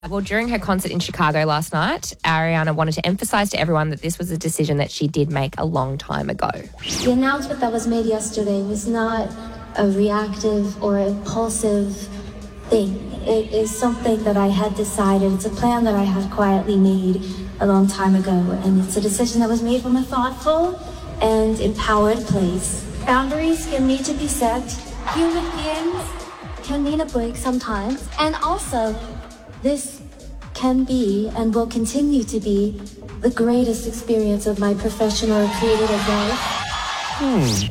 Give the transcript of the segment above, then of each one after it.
Well, during her concert in Chicago last night, Ariana wanted to emphasise to everyone that this was a decision that she did make a long time ago. The announcement that was made yesterday was not a reactive or impulsive thing. It is something that I had decided. It's a plan that I had quietly made a long time ago, and it's a decision that was made from a thoughtful and empowered place. Boundaries can need to be set. Human beings can need a break sometimes, and also this can be and will continue to be the greatest experience of my professional or creative life.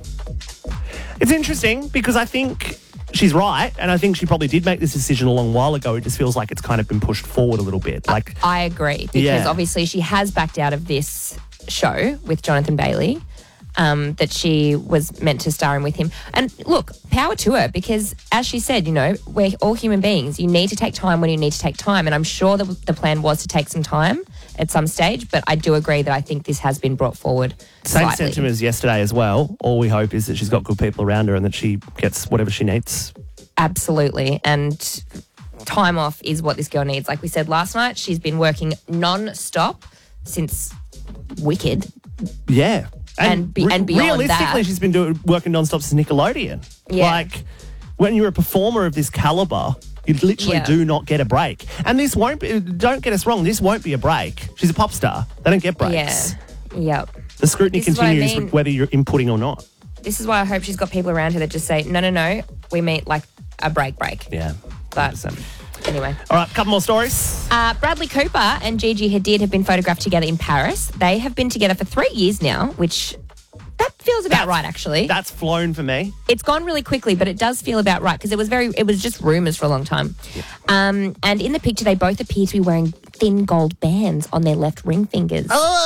It's interesting because I think she's right, and I think she probably did make this decision a long while ago. It just feels like it's kind of been pushed forward a little bit. I agree, because obviously she has backed out of this show with Jonathan Bailey that she was meant to star in with him. And look, power to her, because as she said, you know, we're all human beings. You need to take time when you need to take time, and I'm sure that the plan was to take some time at some stage, but I do agree that I think this has been brought forward Same slightly. sentiment as yesterday as well. All we hope is that she's got good people around her and that she gets whatever she needs. Absolutely. And time off is what this girl needs. Like we said last night, she's been working non-stop since Wicked. Yeah. And beyond realistically, that. she's been working non-stop since Nickelodeon. Yeah. Like, when you're a performer of this calibre, you literally do not get a break. And this won't be, don't get us wrong, this won't be a break. She's a pop star. They don't get breaks. Yeah. Yep. The scrutiny This is what I continues mean. whether you're inputting or not. This is why I hope she's got people around her that just say, no, we meet like a break. Yeah. But 100%. anyway. All right, couple more stories. Bradley Cooper and Gigi Hadid have been photographed together in Paris. They have been together for 3 years now, which that feels about right, actually. That's flown for me. It's gone really quickly, but it does feel about right because it was just rumours for a long time. Yeah. And in the picture, they both appear to be wearing thin gold bands on their left ring fingers.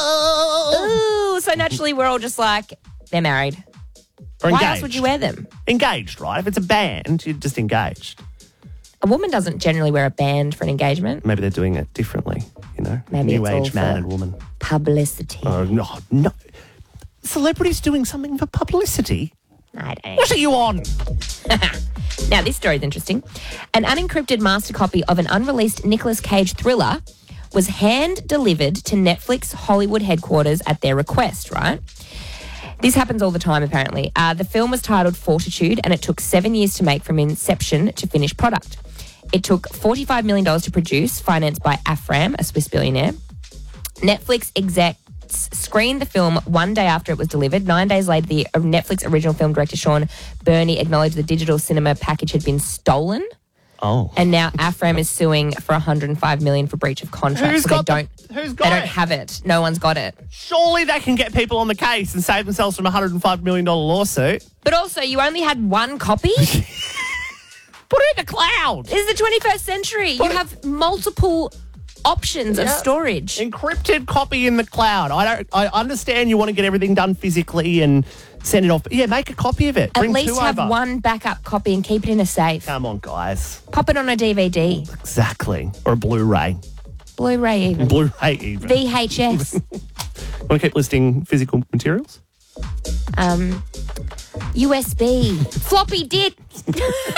Oh! Ooh, so naturally we're all just like, they're married. Or Why engaged. else would you wear them? Engaged, right? If it's a band, you're just engaged. A woman doesn't generally wear a band for an engagement. Maybe they're doing it differently, you know? Maybe New it's all age man for and woman. Publicity. Oh, no. Celebrities doing something for publicity? I don't know. What are you on? Now, this story is interesting. An unencrypted master copy of an unreleased Nicolas Cage thriller was hand-delivered to Netflix Hollywood headquarters at their request, right? This happens all the time, apparently. The film was titled Fortitude, and it took 7 years to make from inception to finished product. It took $45 million to produce, financed by Afram, a Swiss billionaire. Netflix execs screened the film 1 day after it was delivered. 9 days later, the Netflix original film director Sean Burney acknowledged the digital cinema package had been stolen. Oh. And now Afram is suing for $105 million for breach of contract. Who's so got they it? don't have it. No one's got it. Surely they can get people on the case and save themselves from a $105 million lawsuit. But also, you only had one copy? Put it in the cloud. This is the 21st century. You have multiple options of storage. Encrypted copy in the cloud. I understand you want to get everything done physically and send it off. But yeah, make a copy of it. At Bring least two have over. one backup copy and keep it in a safe. Come on, guys. Pop it on a DVD. Exactly. Or a Blu-ray. Blu-ray even. Blu-ray even. VHS. Want to keep listing physical materials? USB. Floppy disk.